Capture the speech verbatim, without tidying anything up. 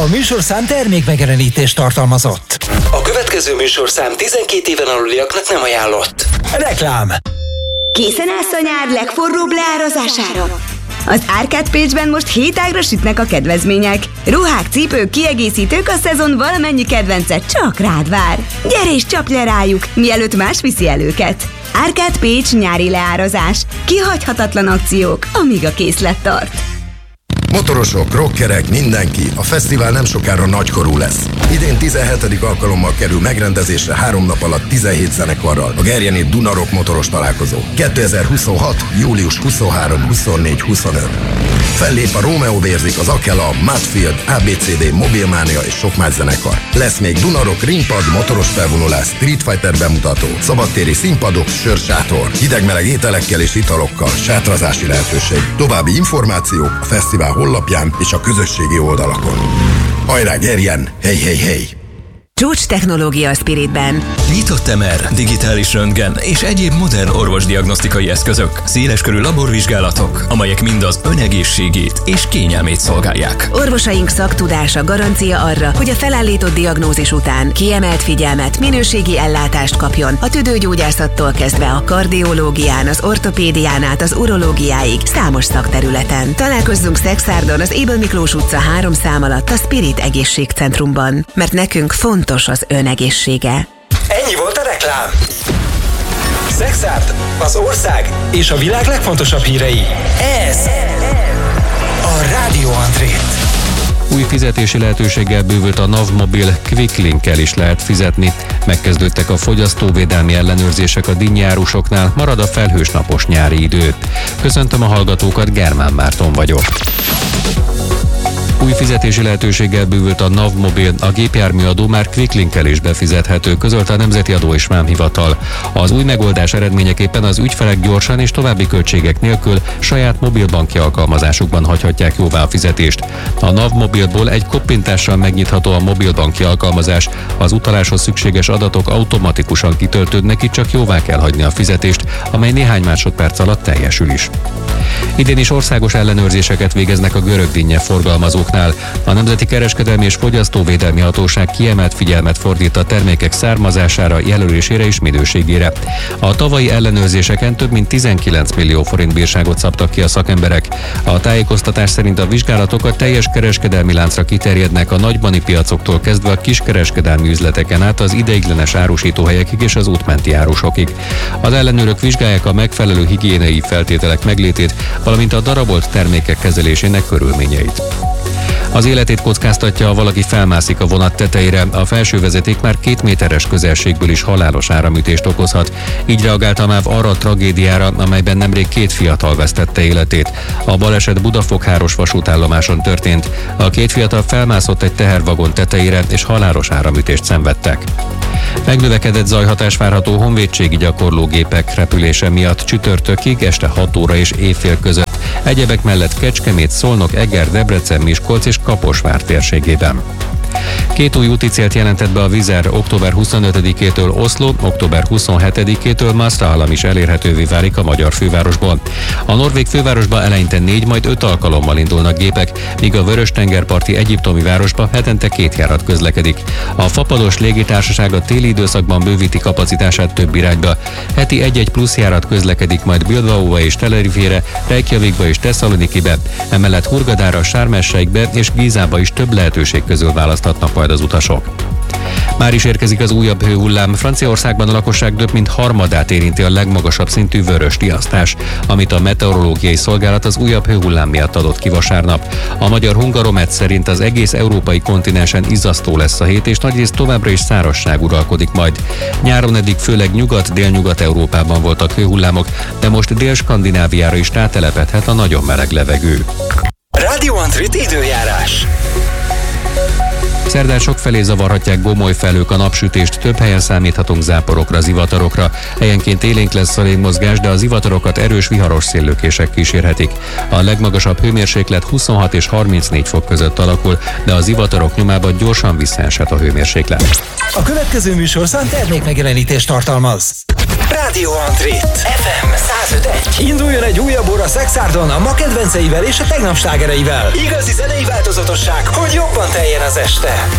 A műsorszám termékmegjelenítést tartalmazott. A következő műsorszám tizenkét éven aluliaknak nem ajánlott. Reklám. Készen állsz a nyár legforróbb leárazására? Az Arcade Page-ben most hétágra sütnek a kedvezmények. Ruhák, cipők, kiegészítők, a szezon valamennyi kedvence csak rád vár. Gyere és csapj le rájuk, mielőtt más viszi el őket. Arcade Page nyári leárazás. Kihagyhatatlan akciók, amíg a készlet tart. Motorosok, rockerek, mindenki, a fesztivál nem sokára nagykorú lesz. Idén tizenhetedik alkalommal kerül megrendezésre három nap alatt tizenhét zenekarral a Gerjeni Dunarock motoros találkozó. kétezer-huszonhat. július huszonharmadika, huszonnégyedike, huszonötödike Fellép a Romeo Vérzik, az Akela, Mudfield, á bé cé dé, Mobilmania és sok más zenekar. Lesz még Dunarock, ringpad, motoros felvonulás, Street Fighter bemutató, szabadtéri színpadok, sörsátor, hidegmeleg ételekkel és italokkal, sátrazási lehetőség. További információk a fesztivál honlapján és a közösségi oldalakon. Hajrá, Gerjen! Hey, hey, hey! Csúcs technológia a Spiritben. Nyitott em er, digitális röntgen és egyéb modern orvosdiagnosztikai eszközök, széleskörű laborvizsgálatok, amelyek mind az ön egészségét és kényelmét szolgálják. Orvosaink szaktudása garancia arra, hogy a felállított diagnózis után kiemelt figyelmet, minőségi ellátást kapjon a tüdőgyógyászattól kezdve a kardiológián, az ortopédián át az urológiáig számos szakterületen. Találkozzunk Szexárdon, az Ébel Miklós utca három szám alatt a Spirit Egészségcentrumban, mert nekünk fontos az ön egészsége. Ennyi volt a reklám. Szexárd, az ország és a világ legfontosabb hírei. Ez a Rádió Andrét. Új fizetési lehetőséggel bővült a NAV Mobil, Quick Link-kel is lehet fizetni. Megkezdődtek a fogyasztóvédelmi ellenőrzések a dinnyi árusoknál, marad a felhős napos nyári idő. Köszöntöm a hallgatókat, Germán Márton vagyok. Új fizetési lehetőséggel bővült a NAV Mobil, a gépjárműadó már Quick Link-kel is befizethető, közölte a Nemzeti Adó és Vámhivatal. Az új megoldás eredményeképpen az ügyfelek gyorsan és további költségek nélkül saját mobilbanki alkalmazásukban hagyhatják jóvá a fizetést. A NAV Mobilból egy koppintással megnyitható a mobilbanki alkalmazás, az utaláshoz szükséges adatok automatikusan kitöltődnek, itt csak jóvá kell hagyni a fizetést, amely néhány másodperc alatt teljesül is. Idén is országos ellenőrzéseket végeznek a görög dinnye forgalmazóknál. A Nemzeti Kereskedelmi és Fogyasztóvédelmi Hatóság kiemelt figyelmet fordít a termékek származására, jelölésére és minőségére. A tavalyi ellenőrzéseken több mint tizenkilenc millió forint bírságot szabtak ki a szakemberek. A tájékoztatás szerint a vizsgálatok a teljes kereskedelmi láncra kiterjednek, a nagybani piacoktól kezdve a kiskereskedelmi üzleteken át az ideiglenes árusítóhelyekig és az útmenti árusokig. Az ellenőrök vizsgálják a megfelelő higiéniai feltételek meglétét, valamint a darabolt termékek kezelésének körülményeit. Az életét kockáztatja, ha valaki felmászik a vonat tetejére, a felső vezeték már két méteres közelségből is halálos áramütést okozhat. Így reagált a MÁV arra a tragédiára, amelyben nemrég két fiatal vesztette életét. A baleset Budafok-Háros vasútállomáson történt. A két fiatal felmászott egy tehervagon tetejére, és halálos áramütést szenvedtek. Megnövekedett zajhatás várható honvédségi gyakorlógépek repülése miatt csütörtökig este hat óra és éjfél között. Egyebek mellett Kecskemét, Szolnok, Eger, Debrecen, Miskolc és Kaposvár térségében. Két új úti célt jelentett be a Vizer, október huszonötödikétől Oszló, október huszonhetedikétől Maastricht is elérhetővé válik a magyar fővárosból. A norvég fővárosba eleinte négy, majd öt alkalommal indulnak gépek, míg a Vörös-tengerparti egyiptomi városba hetente két járat közlekedik. A Fapados légitársaság a téli időszakban bővíti kapacitását több irányba. Heti egy-egy plusz járat közlekedik majd Bilbaóba és Tenerifére, Reykjavikba és Tesszalonikibe, emellett Hurgadára, Sharm el-Sheikbe és Gizába is több lehetőség közül választhatnak majd az utasok. Már is érkezik az újabb hőhullám. Franciaországban a lakosság több mint harmadát érinti a legmagasabb szintű vörös riasztás, amit a meteorológiai szolgálat az újabb hőhullám miatt adott ki vasárnap. A magyar Hungaromet szerint az egész európai kontinensen izzasztó lesz a hét, és nagyrészt továbbra is szárazság uralkodik majd. Nyáron eddig főleg Nyugat-Délnyugat-Európában voltak hőhullámok, de most Dél-Skandináviára is rátelepedhet a nagyon meleg levegő. Rádió Andrét időjárás. Szerdán sokfelé zavarhatják gomolyfelhők a napsütést, több helyen számíthatunk záporokra, zivatarokra. Helyenként élénk lesz a légmozgás, de a zivatarokat erős viharos széllökések kísérhetik. A legmagasabb hőmérséklet huszonhat és harmincnégy fok között alakul, de a zivatarok nyomában gyorsan visszaeshet a hőmérséklet. A következő műsorszám termékmegjelenítést tartalmaz. Rádió Andrét ef em száz öt egy. Induljon egy újabb óra Szexárdon a ma kedvenceivel és a tegnap slágereivel. Igazi zenei változás változatosság, hogy jobban teljen az este.